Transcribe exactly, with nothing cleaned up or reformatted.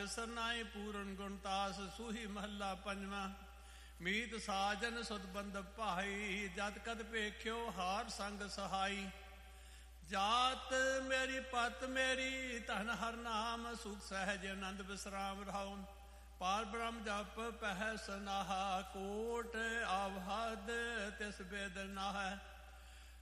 ਸਰਨਾਏ ਪੂਰਨ ਗੁਣਤਾਸ ਸੂਹੀ ਮਹੱਲਾ ਪੰਜਵਾਂ। ਮੀਤ ਸਾਜਨ ਸੁਧ ਬੰਧਵ ਭਾਈ ਜਦ ਕਦ ਭੇਖਿਓ ਹਾਰ ਸੰਗ ਸਹਾਈ। ਜਾਤ ਮੇਰੀ ਪਤ ਮੇਰੀ ਧਨ ਹਰ ਨਾਮ ਸੁਖ ਸਹਿਜ ਆਨੰਦ ਵਿਸਰਾਮ ਰਹਾਉ। ਪਾਰ ਬ੍ਰਹਮ ਜਪ ਪਹਿ ਸਨਾਹਾ ਕੋਟ ਆਵਹਦ ਤਿਸ ਬੇਦ ਨਾਹੈ।